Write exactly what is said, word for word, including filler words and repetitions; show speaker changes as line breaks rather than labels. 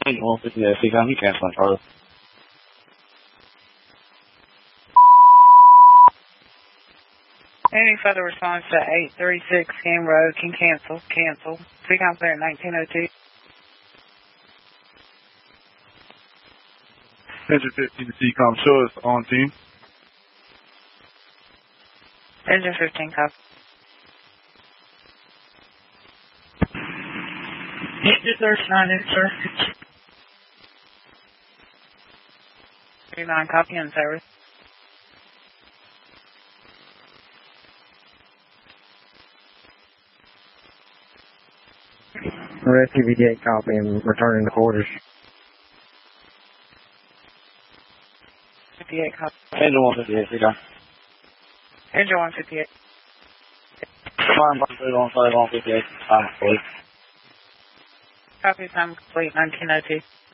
Engine one fifty-eight, C COM, you cancel on Charlie.
Any further response to eight thirty-six Game Road can cancel, cancel. C COM clear at nineteen oh two.
Engine fifteen to C COM, show us on team.
Engine fifteen, copy. Engine thirty-nine in service. thirty-nine, copy in service.
Rescue V D eight, copy, and returning to quarters.
fifty-eight, copy.
Engine one fifty-eight, C COM.
Engine one fifty-eight.
Fire one three one five one fifty-eight, time complete.
Copy, time complete, nineteen oh two.